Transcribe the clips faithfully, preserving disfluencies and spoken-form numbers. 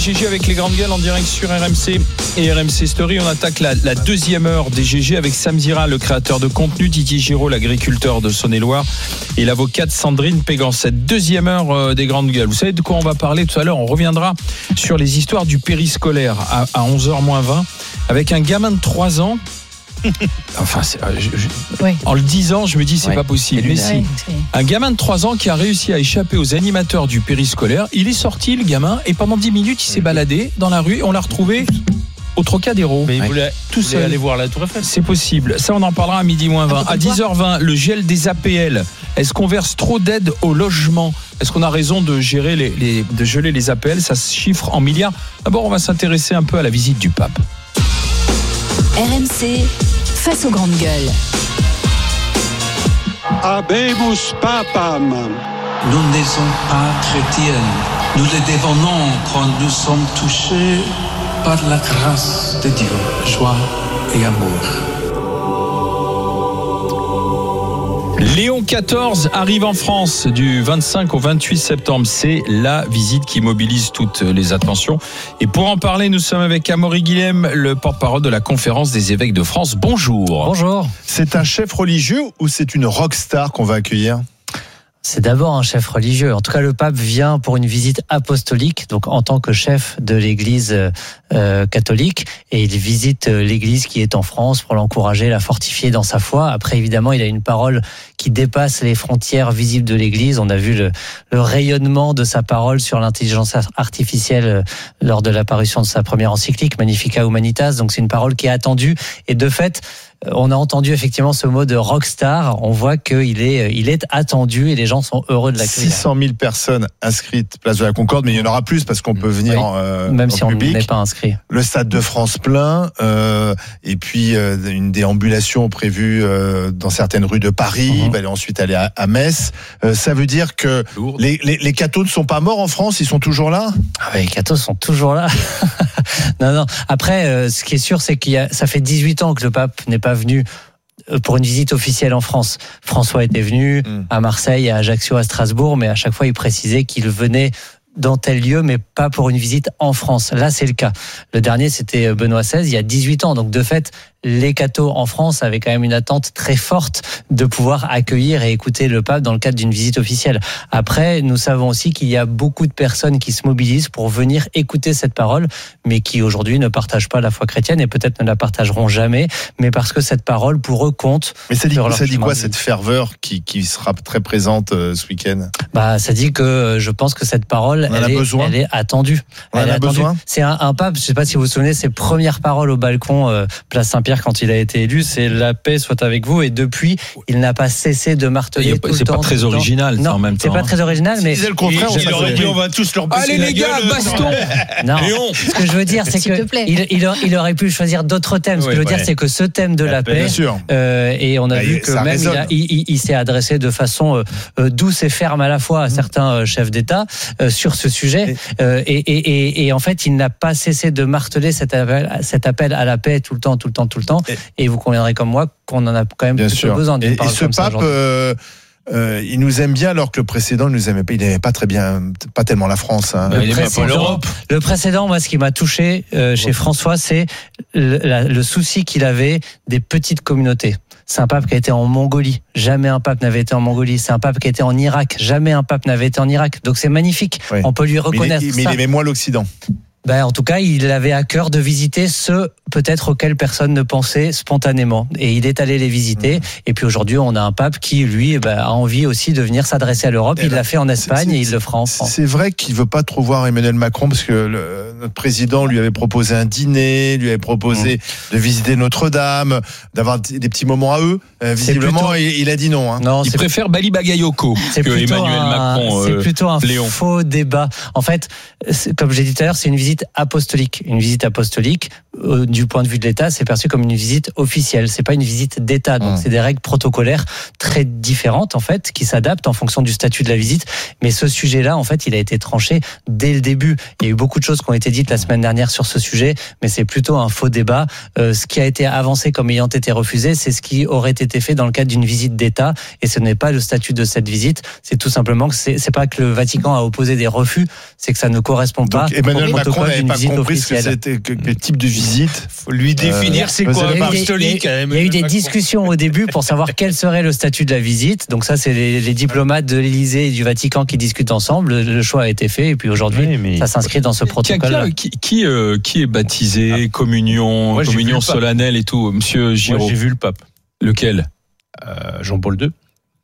G G avec les grandes gueules en direct sur R M C et R M C Story. On attaque la, la deuxième heure des G G avec Sam Zira, le créateur de contenu, Didier Giraud, l'agriculteur de Saône-et-Loire, et l'avocate Sandrine Pégan. Cette deuxième heure euh, des grandes gueules. Vous savez de quoi on va parler tout à l'heure? On reviendra sur les histoires du périscolaire à, à onze heures moins vingt avec un gamin de trois ans. Enfin, c'est, je, je, oui. En le disant, je me dis c'est ouais. pas possible. Mais si, un gamin de trois ans qui a réussi à échapper aux animateurs du périscolaire, il est sorti, le gamin, et pendant dix minutes, il s'est baladé dans la rue et on l'a retrouvé au Trocadéro. Mais il voulait tout seul aller voir la Tour Eiffel. C'est possible. Ça, on en parlera à midi moins vingt. À dix heures vingt, le gel des A P L. Est-ce qu'on verse trop d'aide au logement? Est-ce qu'on a raison de gérer les, les, de geler les A P L? Ça se chiffre en milliards. D'abord, on va s'intéresser un peu à la visite du pape. R M C face aux grandes gueules. Habemus papam. Nous ne sommes pas chrétiens. Nous le devenons quand nous sommes touchés par la grâce de Dieu, joie et amour. Léon quatorze arrive en France du vingt-cinq au vingt-huit septembre. C'est la visite qui mobilise toutes les attentions. Et pour en parler, nous sommes avec Amaury Guilhem, le porte-parole de la Conférence des évêques de France. Bonjour. Bonjour. C'est un chef religieux ou c'est une rockstar qu'on va accueillir ? C'est d'abord un chef religieux. En tout cas, le pape vient pour une visite apostolique, donc en tant que chef de l'Église euh, catholique, et il visite l'Église qui est en France pour l'encourager, la fortifier dans sa foi. Après, évidemment, il a une parole qui dépasse les frontières visibles de l'Église. On a vu le, le rayonnement de sa parole sur l'intelligence artificielle lors de l'apparition de sa première encyclique, Magnificat Humanitas. Donc, c'est une parole qui est attendue. Et de fait, on a entendu effectivement ce mot de rockstar. On voit qu'il est, il est attendu et les gens sont heureux de l'accueillir. six cent mille personnes inscrites place de la Concorde, mais il y en aura plus parce qu'on peut venir oui, euh, même si en on public. n'est pas inscrit. Le Stade de France plein, euh, et puis euh, une déambulation prévue euh, dans certaines rues de Paris. Mm-hmm. Il va aller ensuite aller à, à Metz. Euh, ça veut dire que les, les, les cathos ne sont pas morts en France, ils sont toujours là. Ah ouais, les cathos sont toujours là. non, non. Après, euh, ce qui est sûr, c'est qu'il y a, ça fait dix-huit ans que le pape n'est pas venu pour une visite officielle en France. François était venu mmh. à Marseille, à Ajaccio, à Strasbourg, mais à chaque fois il précisait qu'il venait dans tel lieu, mais pas pour une visite en France. Là, c'est le cas. Le dernier, c'était Benoît seize, il y a dix-huit ans. Donc, de fait, les cathos en France avaient quand même une attente très forte de pouvoir accueillir et écouter le pape dans le cadre d'une visite officielle. Après, nous savons aussi qu'il y a beaucoup de personnes qui se mobilisent pour venir écouter cette parole, mais qui aujourd'hui ne partagent pas la foi chrétienne et peut-être ne la partageront jamais, mais parce que cette parole, pour eux, compte. Mais ça dit, ça dit quoi, cette ferveur qui, qui sera très présente euh, ce week-end? Bah, ça dit que je pense que cette parole, elle est, elle est attendue. On elle en a est attendue. besoin. C'est un, un pape, je ne sais pas si vous vous souvenez, ses premières paroles au balcon, euh, place Saint-Pierre, quand il a été élu, c'est la paix soit avec vous. Et depuis, il n'a pas cessé de marteler tout le temps. C'est pas très original, ça, en même temps. C'est pas très original, mais. Si le contraire, il, il aurait dit on va tous leur passer. Allez les gars, baston. Non. Ce que je veux dire, c'est que il, il, il aurait pu choisir d'autres thèmes. Ce que oui, je veux ouais. dire, c'est que ce thème de la, la paix, paix euh, et on a bah, vu que même il, a, il, il, il s'est adressé de façon euh, douce et ferme à la fois à mmh. certains euh, chefs d'État euh, sur ce sujet. Euh, et, et, et, et en fait, il n'a pas cessé de marteler cet appel, cet appel à la paix tout le temps, tout le temps, tout le temps. Et, et vous conviendrez comme moi qu'on en a quand même besoin d'une parole comme ça. Et ce pape, euh, euh, il nous aime bien alors que le précédent, il nous aimait pas. Il n'aimait pas très bien, pas tellement la France. Hein. Le, précédent, l'Europe. le précédent, moi, ce qui m'a touché euh, chez François, c'est le, la, le souci qu'il avait des petites communautés. C'est un pape qui a été en Mongolie. Jamais un pape n'avait été en Mongolie. C'est un pape qui a été en Irak. Jamais un pape n'avait été en Irak. Donc c'est magnifique. Oui. On peut lui reconnaître mais il, ça. Mais il aimait moins l'Occident. Ben, en tout cas, il avait à cœur de visiter ceux peut-être auxquels personne ne pensait spontanément. Et il est allé les visiter. Mmh. Et puis aujourd'hui, on a un pape qui, lui, ben, a envie aussi de venir s'adresser à l'Europe. Et il l'a fait en Espagne c'est, c'est, et il le fera en France. C'est vrai qu'il veut pas trop voir Emmanuel Macron parce que le, notre président lui avait proposé un dîner, lui avait proposé mmh. de visiter Notre-Dame, d'avoir des petits moments à eux. Euh, visiblement, plutôt... il, il a dit non. Hein. non il préfère Bali Bagayoko que Emmanuel un, Macron. C'est euh, plutôt un Léon. faux débat. En fait, comme j'ai dit tout à l'heure, c'est une visite apostolique. Une visite apostolique, euh, du point de vue de l'État, c'est perçu comme une visite officielle. C'est pas une visite d'État. Donc, mmh. c'est des règles protocolaires très différentes, en fait, qui s'adaptent en fonction du statut de la visite. Mais ce sujet-là, en fait, il a été tranché dès le début. Il y a eu beaucoup de choses qui ont été été dites la semaine dernière sur ce sujet, mais c'est plutôt un faux débat. Euh, ce qui a été avancé comme ayant été refusé, c'est ce qui aurait été fait dans le cadre d'une visite d'État, et ce n'est pas le statut de cette visite. C'est tout simplement que c'est, c'est pas que le Vatican a opposé des refus, c'est que ça ne correspond pas. Donc Emmanuel au Macron protocole n'avait d'une pas visite compris ce que officielle. c'était, que- quel type de visite. Faut lui définir Euh, c'est vous quoi avez- Il y a eu des- apostolique. il y a eu- il y a eu des discussions au début pour savoir quel serait le statut de la visite. Donc ça, c'est les, les diplomates de l'Élysée et du Vatican qui discutent ensemble. Le, le choix a été fait, et puis aujourd'hui, Oui, mais- ça s'inscrit dans ce Qui, protocole. qui, qui, euh, qui est baptisé, communion, Moi, j'ai communion vu le pape. solennelle et tout, Monsieur Moi, Giraud? j'ai vu le pape, Lequel? euh, Jean-Paul deux.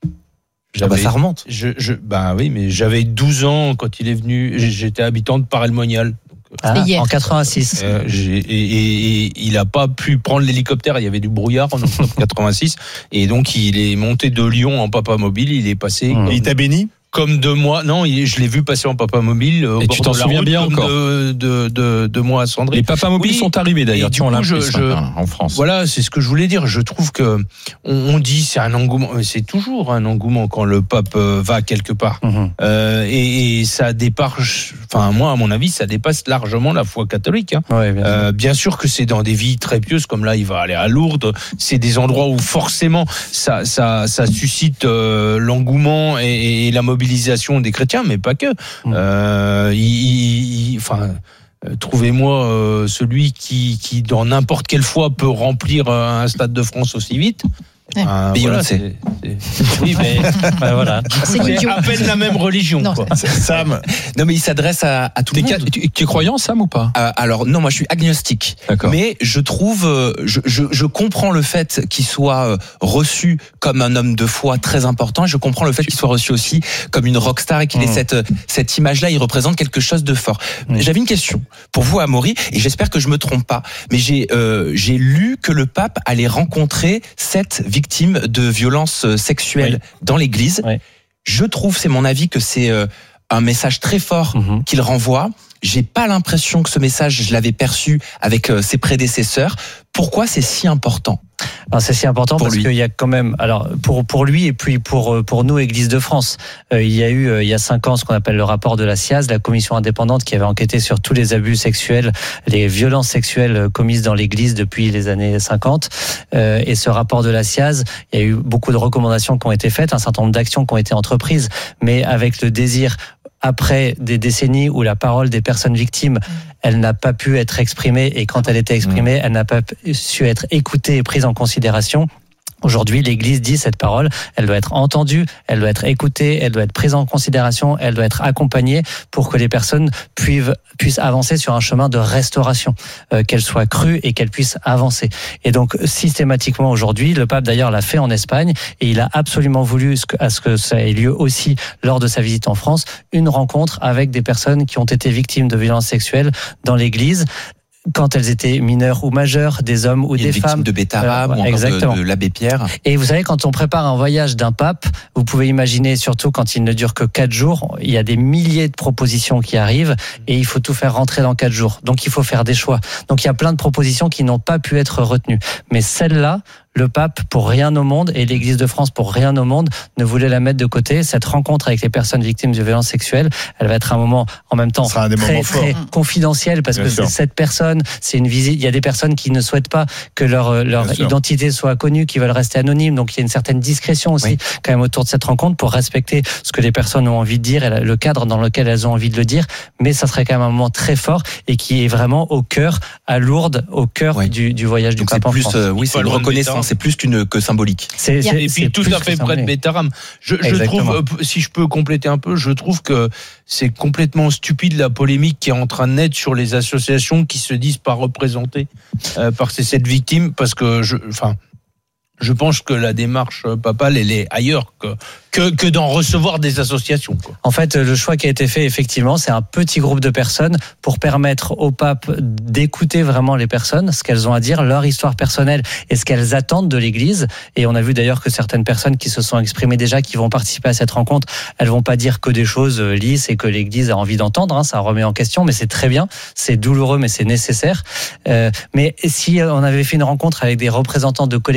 Ah bah ça remonte. Je, je, bah oui, mais j'avais douze ans quand il est venu. J'étais habitant de Paray-le-Monial. Ah, hier. en quatre-vingt-six. Euh, j'ai- et, et- et il a pas pu prendre l'hélicoptère. Il y avait du brouillard en octobre quatre-vingt-six, et donc il est monté de Lyon en papa mobile. Il est passé. Mmh. comme- Il t'a béni? Comme de moi, non, il- je l'ai vu passer en papa mobile. Au Et bord tu t'en de la souviens route, bien comme encore de, de, de, de moi à Sandrine. Les papas mobiles Oui. sont arrivés d'ailleurs, Et du tiens, on l'a coup, je- appris ce je- matin, en France. Voilà, c'est ce que je voulais dire. Je trouve que on, on dit c'est un engouement, mais c'est toujours un engouement quand le pape euh, va quelque part. Mhm. Euh, et, et ça dépasse, enfin moi à mon avis, ça dépasse largement la foi catholique. Hein. Ouais, bien sûr. Euh, bien sûr que c'est dans des vies très pieuses, comme là il va aller à Lourdes. C'est des endroits où forcément ça, ça, ça suscite euh, l'engouement et, et la mobilisation des chrétiens, mais pas que. Mm. Euh, il, il- il- enfin. euh, Trouvez-moi euh, celui qui, qui, dans n'importe quelle foi, peut remplir euh, un stade de France aussi vite. Ouais. Euh, Beyoncé. c'est- c'est- oui, mais Ouais, voilà. C'est c'est idiot. à peine la même religion. Non, quoi. Sam, Non, mais il s'adresse à, à tout T'es, le ca- monde. tu, tu es croyant, Sam, ou pas? Euh, alors non, moi je suis agnostique. D'accord. Mais je trouve, euh, je, je, je comprends le fait qu'il soit euh, reçu comme un homme de foi très important. Et je comprends le fait qu'il soit reçu aussi comme une rockstar et qu'il ait Mmh. cette cette image-là. Il représente quelque chose de fort. Mmh. J'avais une question pour vous, Amaury, et j'espère que je me trompe pas. Mais j'ai euh, j'ai lu que le pape allait rencontrer sept victimes de violences sexuelles Oui. dans l'Église. Oui. Je trouve, c'est mon avis, que c'est euh, un message très fort Mhm. qu'il renvoie. J'ai pas l'impression que ce message, je l'avais perçu avec euh, ses prédécesseurs. Pourquoi c'est si important? Alors c'est si important Pour parce lui. qu'il y a quand même, alors pour pour lui et puis pour euh, pour nous Église de France, euh, il y a eu euh, il y a cinq ans ce qu'on appelle le rapport de la C I A S, la commission indépendante qui avait enquêté sur tous les abus sexuels, les violences sexuelles commises dans l'Église depuis les années cinquante. Euh, et ce rapport de la C I A S, il y a eu beaucoup de recommandations qui ont été faites, un certain nombre d'actions qui ont été entreprises, mais avec le désir après des décennies où la parole des personnes victimes, elle n'a pas pu être exprimée, et quand elle était exprimée, elle n'a pas su être écoutée et prise en considération. Aujourd'hui, l'Église dit cette parole, elle doit être entendue, elle doit être écoutée, elle doit être prise en considération, elle doit être accompagnée pour que les personnes puissent, puissent avancer sur un chemin de restauration, euh, qu'elle soit crue et qu'elle puisse avancer. Et donc, systématiquement aujourd'hui, le pape d'ailleurs l'a fait en Espagne, et il a absolument voulu ce que- à ce que ça ait lieu aussi lors de sa visite en France, une rencontre avec des personnes qui ont été victimes de violences sexuelles dans l'Église, quand elles étaient mineures ou majeures, des hommes ou Il y a des une victime femmes. de Bétarab Euh, ou encore exactement. de, de l'abbé Pierre. Et vous savez, quand on prépare un voyage d'un pape, vous pouvez imaginer, surtout quand il ne dure que quatre jours, il y a des milliers de propositions qui arrivent et il faut tout faire rentrer dans quatre jours. Donc il faut faire des choix. Donc il y a plein de propositions qui n'ont pas pu être retenues. Mais celle-là, le pape, pour rien au monde, et l'Église de France, pour rien au monde, ne voulait la mettre de côté. Cette rencontre avec les personnes victimes de violences sexuelles, elle va être un moment, en même temps, Ce sera un des très, moments très forts. confidentiel, parce Bien que sûr. c'est cette personne, c'est une visite. Il y a des personnes qui ne souhaitent pas que leur, leur Bien sûr. identité soit connue, qui veulent rester anonymes. Donc il y a une certaine discrétion aussi, Oui. quand même, autour de cette rencontre pour respecter ce que les personnes ont envie de dire et le cadre dans lequel elles ont envie de le dire. Mais ça serait quand même un moment très fort et qui est vraiment au cœur, à Lourdes, au cœur Oui. du, du voyage du Donc c'est pape en plus, France. euh, oui, c'est Pas une loin de reconnaissance, Bétarab. c'est plus qu'une que symbolique. C'est, c'est- Et c'est puis tout plus à que fait près de symbolique. Bétarab. Je, je Exactement. trouve, euh, si je peux compléter un peu, je trouve que c'est complètement stupide la polémique qui est en train de naître sur les associations qui se disent pas représentées euh, par ces sept victimes, parce que je, enfin, je pense que la démarche papale, elle est ailleurs que que, que d'en recevoir des associations, quoi. En fait, le choix qui a été fait, effectivement, c'est un petit groupe de personnes pour permettre au pape d'écouter vraiment les personnes, ce qu'elles ont à dire, leur histoire personnelle et ce qu'elles attendent de l'Église. Et on a vu d'ailleurs que certaines personnes qui se sont exprimées déjà, qui vont participer à cette rencontre, elles vont pas dire que des choses lisses et que l'Église a envie d'entendre. Hein, ça remet en question, mais c'est très bien. C'est douloureux, mais c'est nécessaire. Euh, mais si on avait fait une rencontre avec des représentants de collectifs,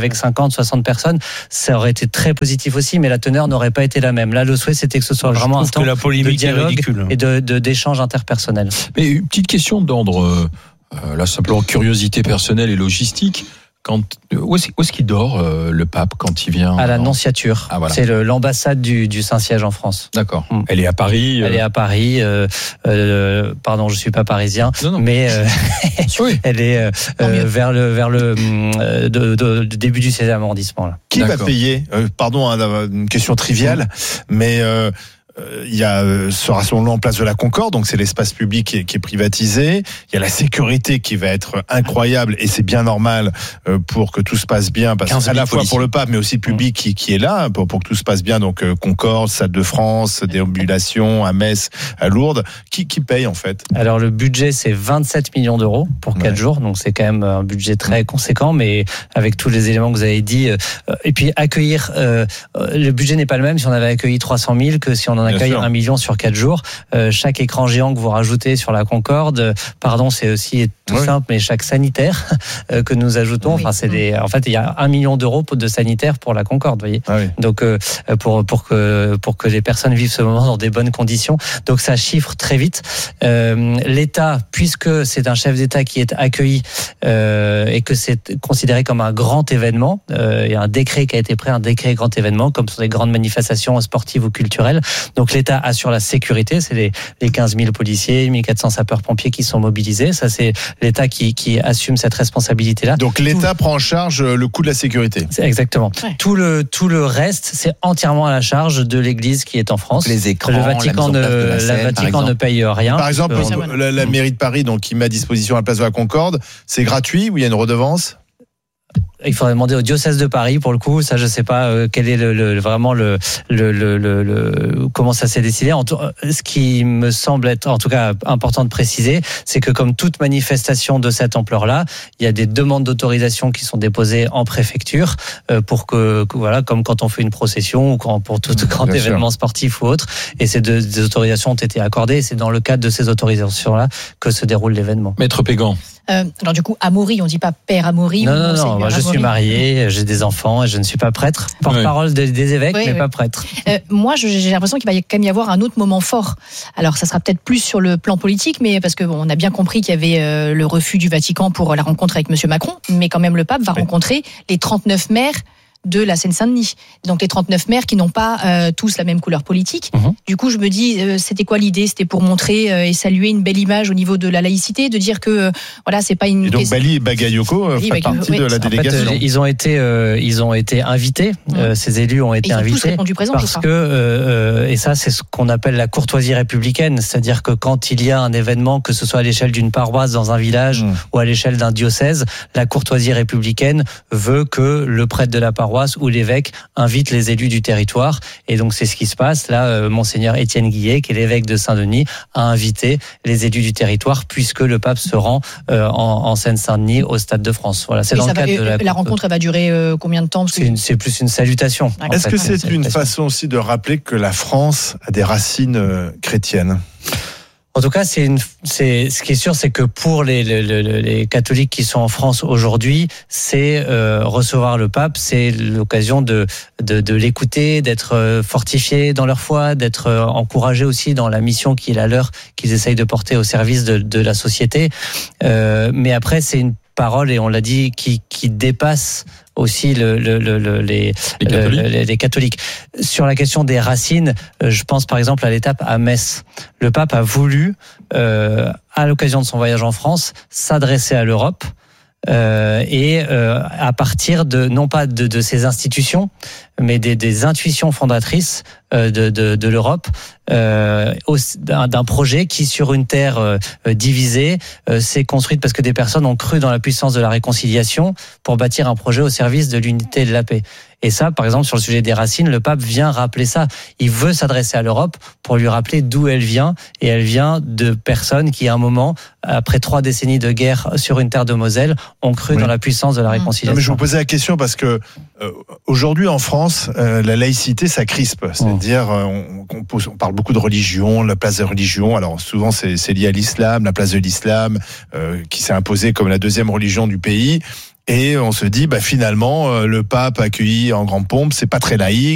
avec cinquante, soixante personnes, ça aurait été très positif aussi, mais la teneur n'aurait pas été la même. Là, le souhait, c'était que ce soit Je vraiment un trouve temps que la polémique de dialogue est ridicule. et de, de, d'échange interpersonnel. Mais une petite question d'ordre, euh, là simplement curiosité personnelle et logistique. Quand, où est-ce, où est-ce qu'il dort, euh, le pape, quand il vient À la en... Nonciature. Ah, voilà. C'est le, l'ambassade du, du Saint-Siège en France. D'accord. Mm. Elle est à Paris. Elle euh... est à Paris. Euh, euh, pardon, je suis pas parisien, Non, non. mais euh, Oui. elle est euh, euh, vers le vers le euh, de, de, de début du seizième arrondissement là. Qui va D'accord. payer euh, Pardon, hein, une question triviale, mais euh, euh, il y a euh, ce rassemblement en place de la Concorde, donc c'est l'espace public qui est, qui est privatisé. Il y a la sécurité qui va être incroyable et c'est bien normal euh, pour que tout se passe bien, parce quinze que à la mille fois policiers. pour le pape, mais aussi le public qui, qui est là pour, pour que tout se passe bien. Donc euh, Concorde, Stade de France, déambulation à Metz, à Lourdes. Qui, qui paye en fait? Alors le budget c'est vingt-sept millions d'euros pour quatre Ouais. jours, donc c'est quand même un budget très conséquent, mais avec tous les éléments que vous avez dit, euh, et puis accueillir, euh, le budget n'est pas le même si on avait accueilli trois cent mille que si on en Bien accueille sûr. un million sur quatre jours. Euh, chaque écran géant que vous rajoutez sur la Concorde, euh, pardon, c'est aussi tout Oui. simple, mais chaque sanitaire euh, que nous ajoutons, Oui. enfin c'est des, en fait il y a un million d'euros de sanitaires pour la Concorde, vous voyez. Ah oui. Donc euh, pour pour que pour que les personnes vivent ce moment dans des bonnes conditions. Donc ça chiffre très vite. Euh, L'État, puisque c'est un chef d'État qui est accueilli euh, et que c'est considéré comme un grand événement, euh, il y a un décret qui a été pris, un décret grand événement, comme sur des grandes manifestations sportives ou culturelles. Donc l'État assure la sécurité, c'est les les quinze mille policiers, mille quatre cents sapeurs-pompiers qui sont mobilisés. Ça c'est l'État qui qui assume cette responsabilité-là. Donc l'État prend en charge le coût de la sécurité. C'est exactement. Ouais. Tout le tout le reste, c'est entièrement à la charge de l'Église qui est en France. Les écrans, le la Vatican mise en ne, place de la la scène, par Vatican exemple. ne paye rien. Par exemple, Euh, on- la, la mairie de Paris, donc qui met à disposition la place de la Concorde, c'est gratuit ou il y a une redevance? il faudrait demander au diocèse de Paris pour le coup. Ça, je sais pas euh, quel est le, le vraiment le, le, le, le, le- comment ça s'est décidé. En tout, ce qui me semble être en tout cas important de préciser, c'est que comme toute manifestation de cette ampleur-là, il y a des demandes d'autorisation qui sont déposées en préfecture euh, pour que, que voilà, comme quand on fait une procession ou quand, pour tout grand bien sûr. événement sportif ou autre. Et ces deux des autorisations ont été accordées. Et c'est dans le cadre de ces autorisations-là que se déroule l'événement. Maître Pégan. Euh, alors du coup, Amaury, on dit pas Père Amaury. Non, ou non, non. Monseigneur Moi, je suis Amaury. marié, j'ai des enfants et je ne suis pas prêtre. Porte-parole des, des évêques, Oui, mais oui. pas prêtre. Euh, moi, je- j'ai l'impression qu'il va y- quand même y avoir un autre moment fort. Alors, ça sera peut-être plus sur le plan politique, mais parce que bon, on a bien compris qu'il y avait euh, le refus du Vatican pour la rencontre avec Monsieur Macron, mais quand même le pape va Oui. rencontrer les trente-neuf maires de la Seine-Saint-Denis. Donc les trente-neuf maires qui n'ont pas euh, tous la même couleur politique. Mhm. Du coup, je me dis, euh, c'était quoi l'idée? C'était pour montrer euh, et saluer une belle image au niveau de la laïcité, de dire que euh, voilà, c'est pas une. Et donc question- Bali et Bagayoko euh, Bali et font Bagayoko, partie oui. de la En fait, délégation. Euh, ils ont été, euh, ils ont été invités. Euh, ces élus ont Et été ils ont tous invités répondu présent, je parce crois. que, euh, euh, et ça, c'est ce qu'on appelle la courtoisie républicaine, c'est-à-dire que quand il y a un événement, que ce soit à l'échelle d'une paroisse dans un village Mmh. ou à l'échelle d'un diocèse, la courtoisie républicaine veut que le prêtre de la paroisse ou l'évêque invite les élus du territoire. Et donc, c'est ce qui se passe. Là, euh, Monseigneur Étienne Guillet, qui est l'évêque de Saint-Denis, a invité les élus du territoire puisque le pape se rend euh, en, en Seine-Saint-Denis au Stade de France. Voilà, c'est Et dans ça le va- cadre de euh, la, la rencontre, elle va durer euh, combien de temps? Parce que- C'est, une- c'est plus une salutation. en Est-ce fait, que une c'est une salutation. façon aussi de rappeler que la France a des racines euh, chrétiennes? En tout cas, c'est une, c'est, ce qui est sûr, c'est que pour les, les, les, les catholiques qui sont en France aujourd'hui, c'est euh, recevoir le pape, c'est l'occasion de, de, de l'écouter, d'être euh, fortifiés dans leur foi, d'être euh, encouragés aussi dans la mission qui est la leur, qu'ils essayent de porter au service de, de la société. Euh, mais après, c'est une parole, et on l'a dit, qui, qui dépasse aussi le, le, le, le- les, Les catholiques. le- les, les catholiques. Sur la question des racines, euh, je pense par exemple à l'étape à Metz. Le pape a voulu, euh, à l'occasion de son voyage en France, s'adresser à l'Europe. Euh, et euh, à partir de non pas de, de ces institutions, mais des, des intuitions fondatrices euh, de, de, de l'Europe, euh, au- d'un, d'un projet qui, sur une terre euh, divisée, euh, s'est construite parce que des personnes ont cru dans la puissance de la réconciliation pour bâtir un projet au service de l'unité et de la paix. Et ça, par exemple, sur le sujet des racines, le pape vient rappeler ça. Il veut s'adresser à l'Europe pour lui rappeler d'où elle vient. Et elle vient de personnes qui, à un moment, après trois décennies de guerre sur une terre de Moselle, ont cru Oui. dans la puissance de la Mmh. Non, réconciliation. mais je vous posais la question parce que euh, aujourd'hui en France, euh, la laïcité ça crispe. C'est-à-dire, euh, on, on, pose- on parle beaucoup de religion, la place des religions. Alors souvent c'est, c'est lié à l'islam, la place de l'islam euh, qui s'est imposée comme la deuxième religion du pays. Et on se dit, bah finalement, le pape accueilli en grande pompe, c'est pas très laïque.